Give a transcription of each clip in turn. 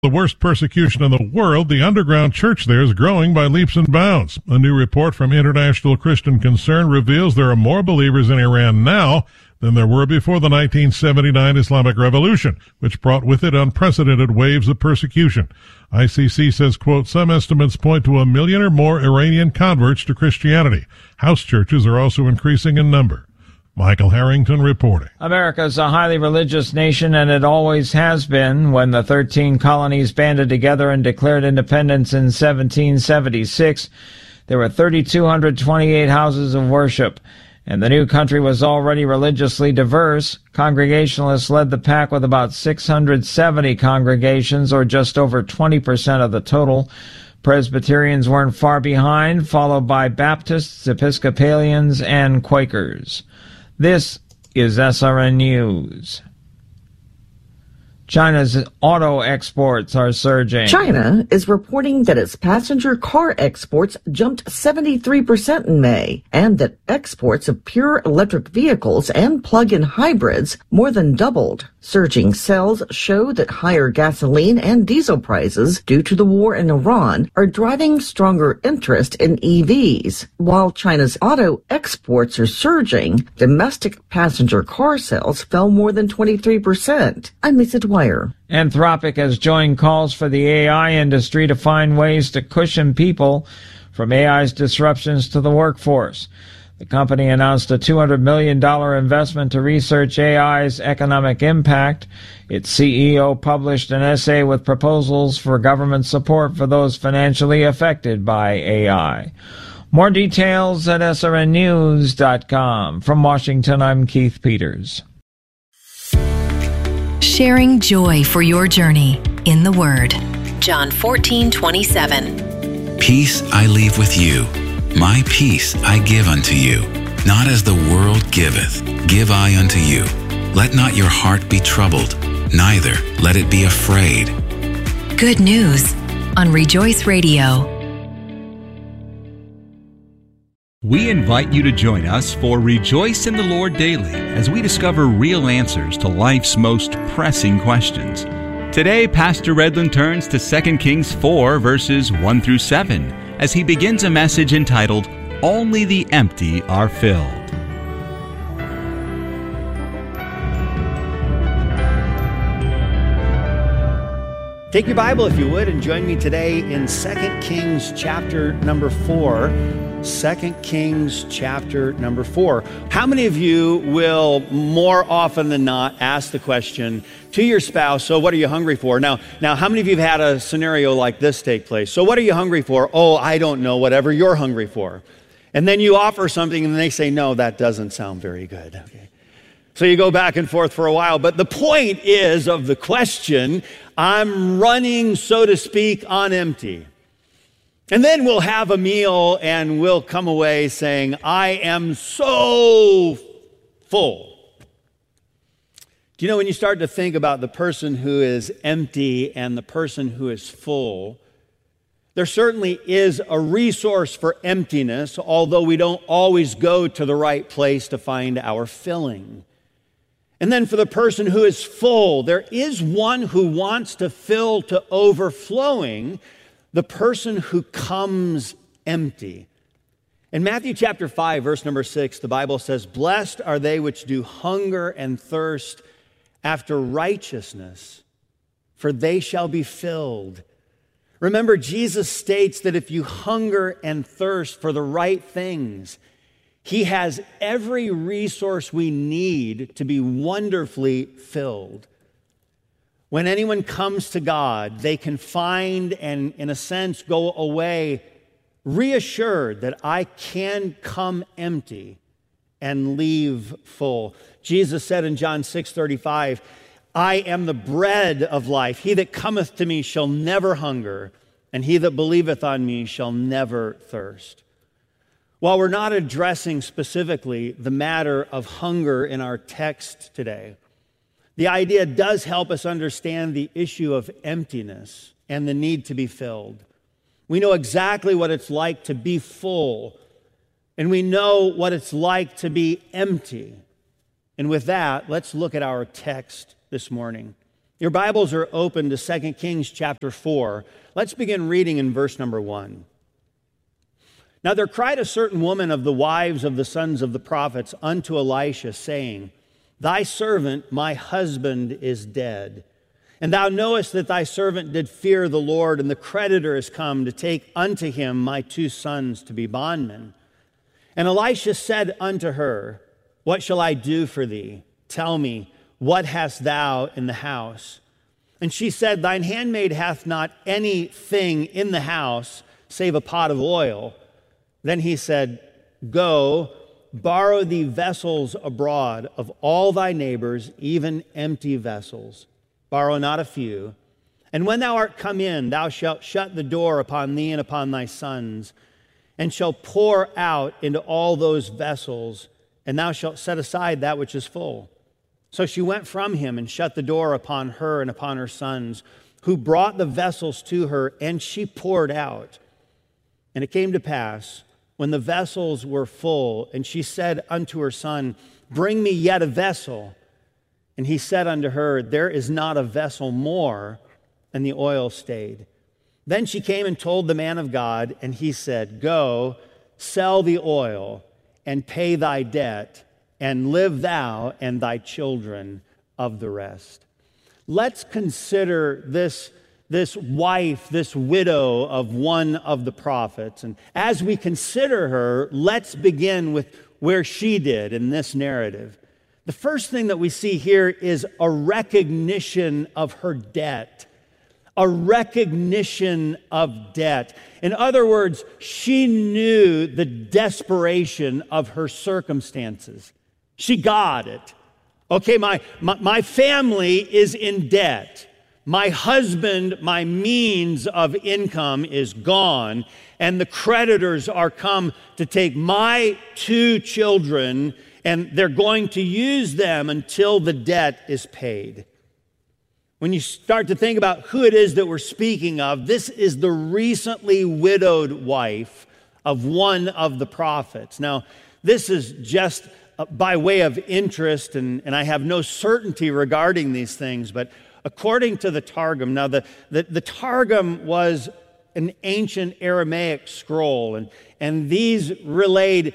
The worst persecution in the world, the underground church there is growing by leaps and bounds. A new report from International Christian Concern reveals there are more believers in Iran now than there were before the 1979 Islamic Revolution, which brought with it unprecedented waves of persecution. ICC says, quote, some estimates point to 1 million or more Iranian converts to Christianity. House churches are also increasing in number. Michael Harrington reporting. America's a highly religious nation, and it always has been. When the 13 colonies banded together and declared independence in 1776, there were 3,228 houses of worship, and the new country was already religiously diverse. Congregationalists led the pack with about 670 congregations, or just over 20% of the total. Presbyterians weren't far behind, followed by Baptists, Episcopalians, and Quakers. This is SRN News. China's auto exports are surging. China is reporting that its passenger car exports jumped 73% in May, and that exports of pure electric vehicles and plug-in hybrids more than doubled. Surging sales show that higher gasoline and diesel prices due to the war in Iran are driving stronger interest in EVs. While China's auto exports are surging, domestic passenger car sales fell more than 23%. I'm Lisa Dwyer. Anthropic has joined calls for the AI industry to find ways to cushion people from AI's disruptions to the workforce. The company announced a $200 million investment to research AI's economic impact. Its CEO published an essay with proposals for government support for those financially affected by AI. More details at srnnews.com. From Washington, I'm Keith Peters. Sharing joy for your journey in the Word. John 14:27. Peace I leave with you. My peace I give unto you. Not as the world giveth, give I unto you. Let not your heart be troubled, neither let it be afraid. Good news on Rejoice Radio. We invite you to join us for Rejoice in the Lord Daily as we discover real answers to life's most pressing questions. Today, Pastor Redland turns to 2 Kings 4, verses 1 through 7, as he begins a message entitled, Only the Empty Are Filled. Take your Bible, if you would, and join me today in 2 Kings chapter number 4. 2 Kings chapter number 4. How many of you will more often than not ask the question to your spouse, so what are you hungry for? Now, how many of you have had a scenario like this take place? So what are you hungry for? Oh, I don't know, whatever you're hungry for. And then you offer something and they say, no, that doesn't sound very good. Okay. So you go back and forth for a while. But the point is of the question, I'm running, so to speak, on empty. And then we'll have a meal and we'll come away saying, I am so full. Do you know, when you start to think about the person who is empty and the person who is full, there certainly is a resource for emptiness, although we don't always go to the right place to find our filling. And then for the person who is full, there is one who wants to fill to overflowing, the person who comes empty. In Matthew chapter 5, verse number 6, the Bible says, Blessed are they which do hunger and thirst after righteousness, for they shall be filled. Remember, Jesus states that if you hunger and thirst for the right things, He has every resource we need to be wonderfully filled. When anyone comes to God, they can find and, in a sense, go away reassured that I can come empty and leave full. Jesus said in John 6:35, I am the bread of life. He that cometh to me shall never hunger, and he that believeth on me shall never thirst. While we're not addressing specifically the matter of hunger in our text today, the idea does help us understand the issue of emptiness and the need to be filled. We know exactly what it's like to be full, and we know what it's like to be empty. And with that, let's look at our text this morning. Your Bibles are open to 2 Kings chapter 4. Let's begin reading in verse number 1. Now there cried a certain woman of the wives of the sons of the prophets unto Elisha, saying, Thy servant, my husband, is dead. And thou knowest that thy servant did fear the Lord, and the creditor is come to take unto him my 2 sons to be bondmen. And Elisha said unto her, What shall I do for thee? Tell me, what hast thou in the house? And she said, Thine handmaid hath not anything in the house, save a pot of oil. Then he said, Go, borrow thee vessels abroad of all thy neighbors, even empty vessels. Borrow not a few. And when thou art come in, thou shalt shut the door upon thee and upon thy sons, and shalt pour out into all those vessels, and thou shalt set aside that which is full. So she went from him and shut the door upon her and upon her sons, who brought the vessels to her, and she poured out. And it came to pass, when the vessels were full, and she said unto her son, Bring me yet a vessel. And he said unto her, There is not a vessel more. And the oil stayed. Then she came and told the man of God, and he said, Go, sell the oil, and pay thy debt, and live thou and thy children of the rest. Let's consider this wife, this widow of one of the prophets. And as we consider her, let's begin with where she did in this narrative. The first thing that we see here is a recognition of her debt. A recognition of debt. In other words, she knew the desperation of her circumstances. She got it. Okay, my family is in debt. My husband, my means of income is gone, and the creditors are come to take my 2 children, and they're going to use them until the debt is paid. When you start to think about who it is that we're speaking of, this is the recently widowed wife of one of the prophets. Now, this is just by way of interest, and I have no certainty regarding these things, but according to the Targum, now the Targum was an ancient Aramaic scroll, and these relayed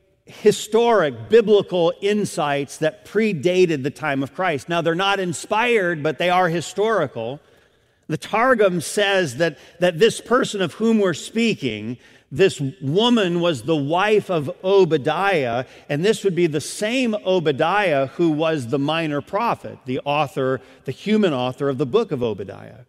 historic biblical insights that predated the time of Christ. Now, they're not inspired, but they are historical. The Targum says that this person of whom we're speaking, this woman, was the wife of Obadiah, and this would be the same Obadiah who was the minor prophet, the human author of the book of Obadiah.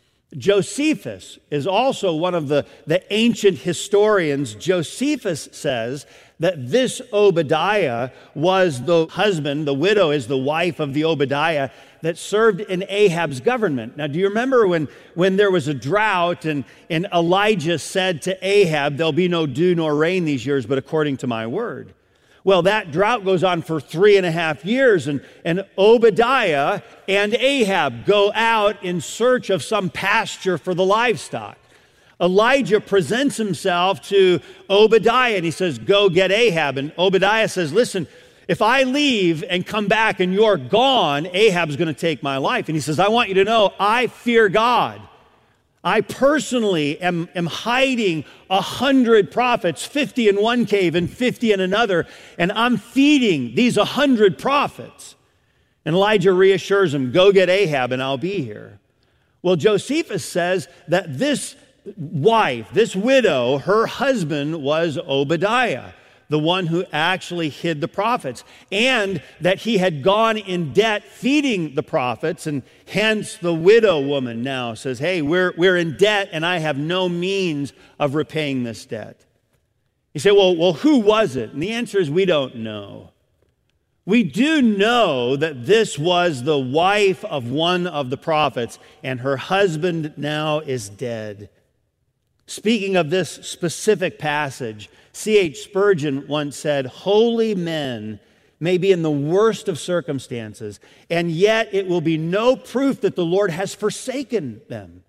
Josephus is also one of the ancient historians. Josephus says that this Obadiah was the husband, the widow is the wife of the Obadiah that served in Ahab's government. Now, do you remember when there was a drought and Elijah said to Ahab, there'll be no dew nor rain these years, but according to my word? Well, that drought goes on for 3.5 years, and Obadiah and Ahab go out in search of some pasture for the livestock. Elijah presents himself to Obadiah, and he says, Go get Ahab. And Obadiah says, Listen, if I leave and come back and you're gone, Ahab's going to take my life. And he says, I want you to know, I fear God. I personally am hiding 100 prophets, 50 in one cave and 50 in another, and I'm feeding these 100 prophets. And Elijah reassures him, Go get Ahab and I'll be here. Well, Josephus says that this wife, this widow, her husband was Obadiah, the one who actually hid the prophets, and that he had gone in debt feeding the prophets, and hence the widow woman now says, Hey, we're in debt and I have no means of repaying this debt. You say, well, who was it? And the answer is we don't know. We do know that this was the wife of one of the prophets, and her husband now is dead. Speaking of this specific passage, C.H. Spurgeon once said, Holy men may be in the worst of circumstances, and yet it will be no proof that the Lord has forsaken them.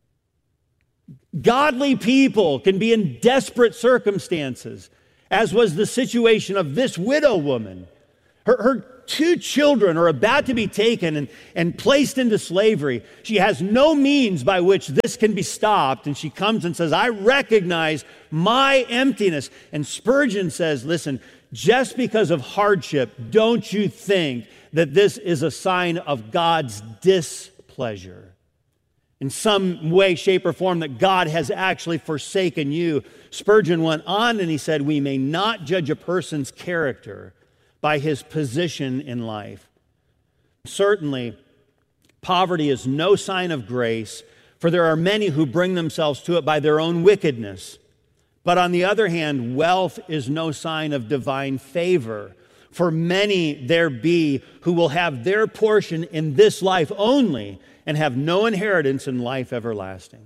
Godly people can be in desperate circumstances, as was the situation of this widow woman. Her two children are about to be taken and placed into slavery. She has no means by which this can be stopped. And she comes and says, I recognize my emptiness. And Spurgeon says, listen, just because of hardship, don't you think that this is a sign of God's displeasure? In some way, shape, or form that God has actually forsaken you. Spurgeon went on and he said, we may not judge a person's character by his position in life. Certainly, poverty is no sign of grace, for there are many who bring themselves to it by their own wickedness. But on the other hand, wealth is no sign of divine favor, for many there be who will have their portion in this life only and have no inheritance in life everlasting.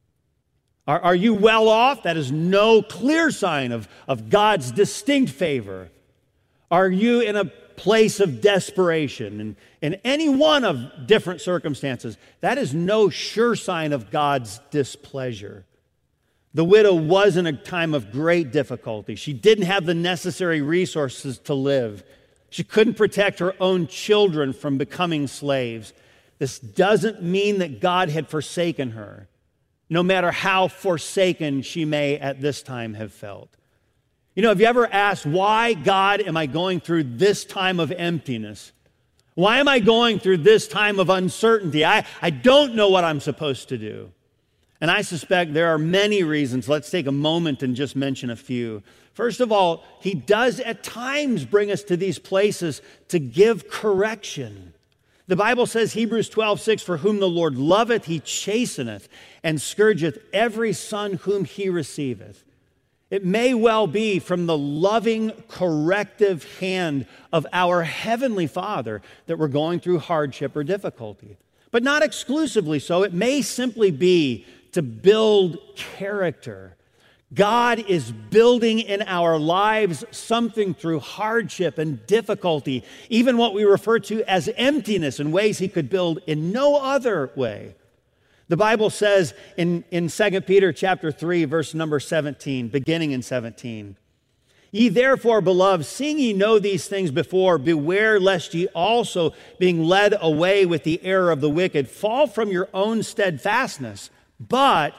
Are you well off? That is no clear sign of God's distinct favor. Are you in a place of desperation and in any one of different circumstances? That is no sure sign of God's displeasure. The widow was in a time of great difficulty. She didn't have the necessary resources to live. She couldn't protect her own children from becoming slaves. This doesn't mean that God had forsaken her, no matter how forsaken she may at this time have felt. You know, have you ever asked, why, God, am I going through this time of emptiness? Why am I going through this time of uncertainty? I don't know what I'm supposed to do. And I suspect there are many reasons. Let's take a moment and just mention a few. First of all, he does at times bring us to these places to give correction. The Bible says, Hebrews 12:6, for whom the Lord loveth, he chasteneth, and scourgeth every son whom he receiveth. It may well be from the loving, corrective hand of our Heavenly Father that we're going through hardship or difficulty. But not exclusively so. It may simply be to build character. God is building in our lives something through hardship and difficulty, even what we refer to as emptiness, in ways he could build in no other way. The Bible says in 2 Peter chapter 3, verse number 17, beginning in 17, ye therefore, beloved, seeing ye know these things before, beware lest ye also, being led away with the error of the wicked, fall from your own steadfastness, but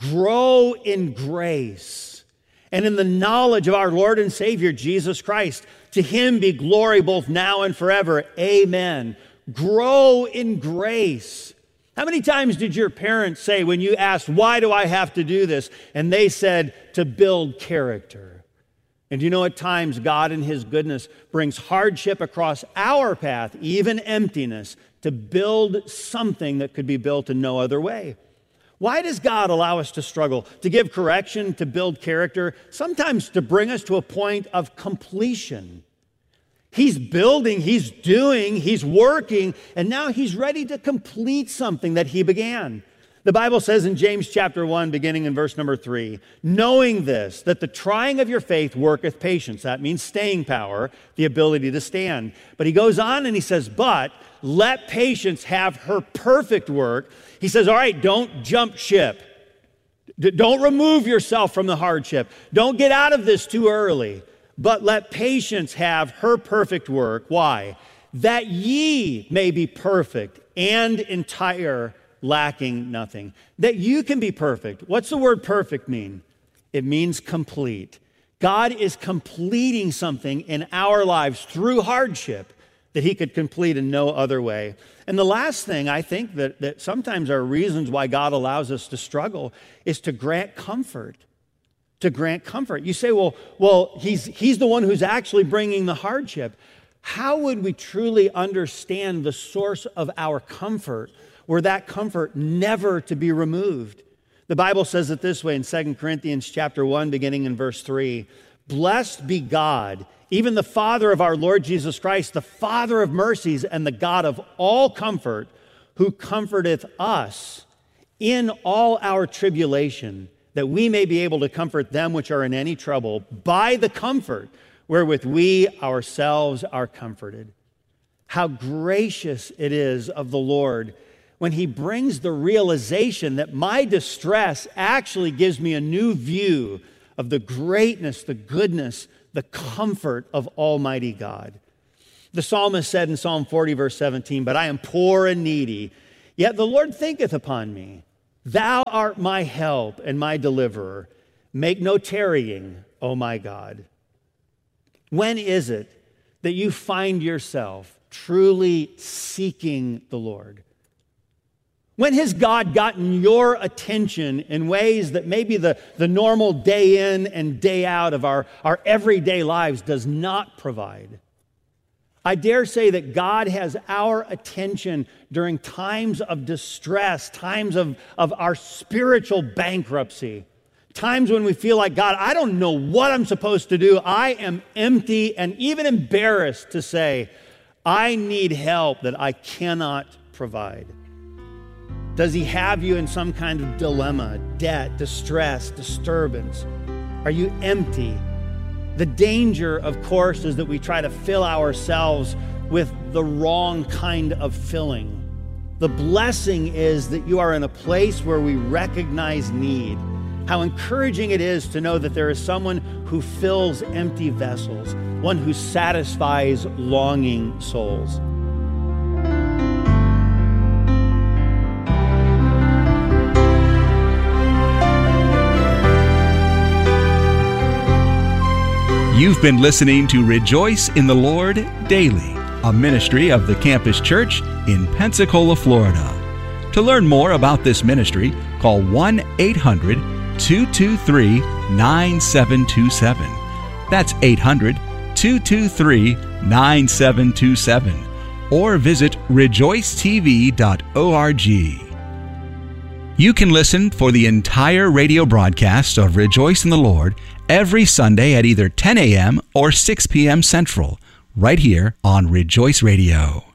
grow in grace and in the knowledge of our Lord and Savior, Jesus Christ. To him be glory both now and forever. Amen. Grow in grace. How many times did your parents say when you asked, why do I have to do this? And they said, to build character. And you know, at times, God in his goodness brings hardship across our path, even emptiness, to build something that could be built in no other way. Why does God allow us to struggle? To give correction, to build character, sometimes to bring us to a point of completion. He's building, he's doing, he's working, and now he's ready to complete something that he began. The Bible says in James chapter 1, beginning in verse number 3, knowing this, that the trying of your faith worketh patience. That means staying power, the ability to stand. But he goes on and he says, but let patience have her perfect work. He says, all right, don't jump ship. Don't remove yourself from the hardship. Don't get out of this too early. But let patience have her perfect work. Why? That ye may be perfect and entire, lacking nothing. That you can be perfect. What's the word perfect mean? It means complete. God is completing something in our lives through hardship that he could complete in no other way. And the last thing I think that sometimes are reasons why God allows us to struggle is to grant comfort. To grant comfort. You say, well, he's the one who's actually bringing the hardship. How would we truly understand the source of our comfort, were that comfort never to be removed? The Bible says it this way in 2 Corinthians chapter 1, beginning in verse 3, blessed be God, even the Father of our Lord Jesus Christ, the Father of mercies and the God of all comfort, who comforteth us in all our tribulation, that we may be able to comfort them which are in any trouble by the comfort wherewith we ourselves are comforted. How gracious it is of the Lord when he brings the realization that my distress actually gives me a new view of the greatness, the goodness, the comfort of Almighty God. The psalmist said in Psalm 40, verse 17, "But I am poor and needy, yet the Lord thinketh upon me. Thou art my help and my deliverer. Make no tarrying, O my God." When is it that you find yourself truly seeking the Lord? When has God gotten your attention in ways that maybe the normal day in and day out of our everyday lives does not provide? I dare say that God has our attention during times of distress, times of our spiritual bankruptcy, times when we feel like, God, I don't know what I'm supposed to do. I am empty and even embarrassed to say, I need help that I cannot provide. Does he have you in some kind of dilemma, debt, distress, disturbance? Are you empty? The danger, of course, is that we try to fill ourselves with the wrong kind of filling. The blessing is that you are in a place where we recognize need. How encouraging it is to know that there is someone who fills empty vessels, one who satisfies longing souls. You've been listening to Rejoice in the Lord Daily, a ministry of the Campus Church in Pensacola, Florida. To learn more about this ministry, call 1-800-223-9727. That's 800-223-9727. Or visit rejoicetv.org. You can listen for the entire radio broadcast of Rejoice in the Lord every Sunday at either 10 a.m. or 6 p.m. Central, right here on Rejoice Radio.